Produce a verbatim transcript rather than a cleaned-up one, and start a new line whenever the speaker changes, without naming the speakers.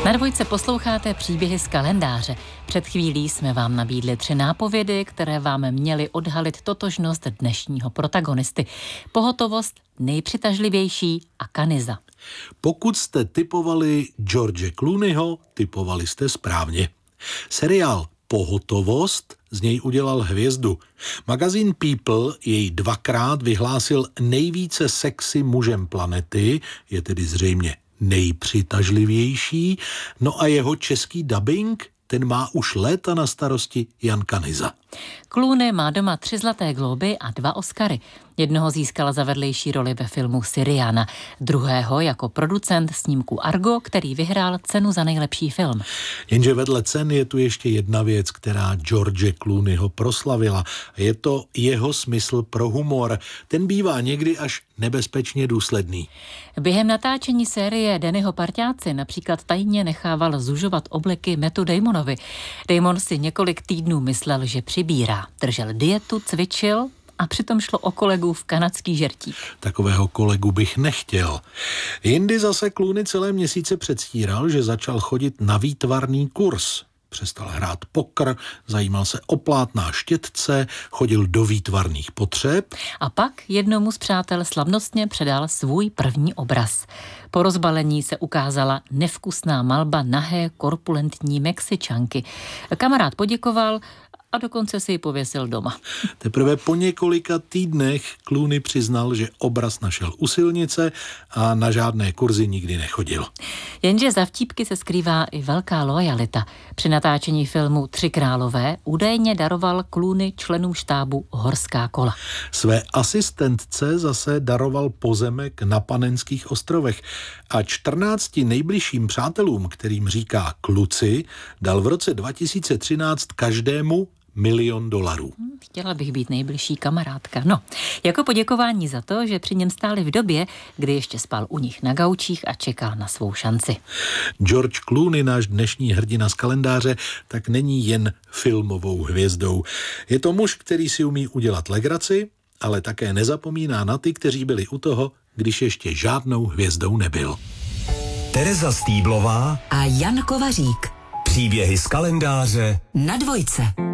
Na Dvojce posloucháte příběhy z kalendáře. Před chvílí jsme vám nabídli tři nápovědy, které vám měly odhalit totožnost dnešního protagonisty. Pohotovost, nejpřitažlivější a Kaniza.
Pokud jste tipovali George Clooneyho, tipovali jste správně. Seriál Pohotovost z něj udělal hvězdu. Magazín People jej dvakrát vyhlásil nejvíce sexy mužem planety, je tedy zřejmě nejpřitažlivější, no a jeho český dabing, ten má už léta na starosti Jan Kaniza.
Clooney má doma tři zlaté glóby a dva Oscary. Jednoho získala za vedlejší roli ve filmu Syriana, druhého jako producent snímku Argo, který vyhrál cenu za nejlepší film.
Jenže vedle cen je tu ještě jedna věc, která George Clooneyho proslavila. Je to jeho smysl pro humor. Ten bývá někdy až nebezpečně důsledný.
Během natáčení série Dannyho parťáci například tajně nechával zužovat obleky Mattu Damonovi. Damon si několik týdnů myslel, že přibírá. Držel dietu, cvičil a přitom šlo o kolegu v kanadský žertí.
Takového kolegu bych nechtěl. Jindy zase Clooney celé měsíce předstíral, že začal chodit na výtvarný kurz. Přestal hrát poker, zajímal se o plátná štětce, chodil do výtvarných potřeb.
A pak jednomu z přátel slavnostně předal svůj první obraz. Po rozbalení se ukázala nevkusná malba nahé korpulentní Mexičanky. Kamarád poděkoval a dokonce si ji pověsil doma.
Teprve po několika týdnech Clooney přiznal, že obraz našel u silnice a na žádné kurzy nikdy nechodil.
Jenže za vtípky se skrývá i velká loajalita. Při natáčení filmu Tři králové údajně daroval Clooney členům štábu horská kola.
Své asistentce zase daroval pozemek na Panenských ostrovech a čtrnácti nejbližším přátelům, kterým říká kluci, dal v roce dva tisíce třináct každému milion dolarů.
Chtěla bych být nejbližší kamarádka. No, jako poděkování za to, že při něm stáli v době, kdy ještě spal u nich na gaučích a čekal na svou šanci.
George Clooney, náš dnešní hrdina z kalendáře, tak není jen filmovou hvězdou. Je to muž, který si umí udělat legraci, ale také nezapomíná na ty, kteří byli u toho, když ještě žádnou hvězdou nebyl.
Tereza Stýblová
a Jan Kovařík.
Příběhy z kalendáře
na Dvojce.